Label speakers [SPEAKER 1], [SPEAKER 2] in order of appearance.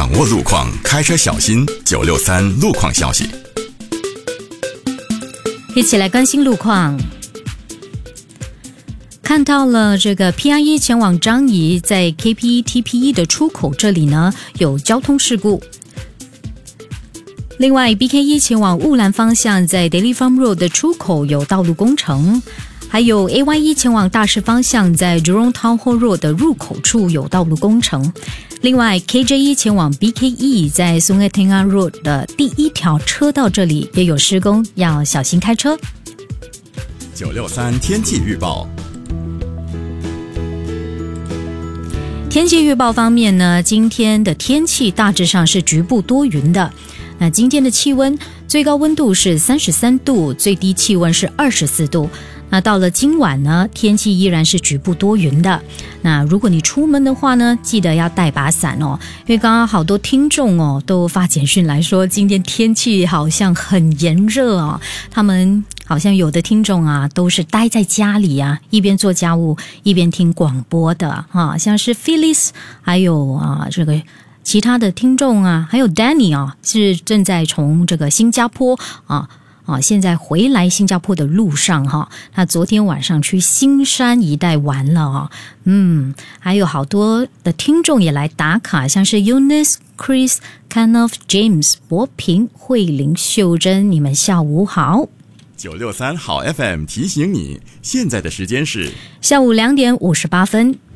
[SPEAKER 1] 掌握路况，开车小心963路况消息。
[SPEAKER 2] 一起来更新路况。看到了这个 PIE 前往樟宜在 KPE-TPE 的出口这里呢有交通事故。另外 BK1 前往雾兰方向在 Daily Farm Road 的出口有道路工程，还有 AY1 前往大市方向在 Jurong Town Hall Road 的入口处有道路工程。另外 KJ1 前往 BKE 在 Sungai Tengah Road 的第一条车道这里也有施工，要小心开车。
[SPEAKER 1] 963天气预报。
[SPEAKER 2] 天气预报方面呢，今天的天气大致上是局部多云的。那今天的气温，最高温度是33度，最低气温是24度。那到了今晚呢，天气依然是局部多云的。那如果你出门的话呢，记得要带把伞哦，因为刚刚好多听众哦都发简讯来说，今天天气好像很炎热哦，他们好像有的听众啊都是待在家里啊，一边做家务一边听广播的啊，像是 Phyllis 还有这个其他的听众啊，还有 Danny 啊，是正在从这个新加坡现在回来新加坡的路上哈，他昨天晚上去新山一带玩了还有好多的听众也来打卡，像是 Eunice、Chris、Kenneth、James、博平、慧玲、秀珍，你们下午好。
[SPEAKER 1] 963好 FM 提醒你，现在的时间是
[SPEAKER 2] 下午2点58分。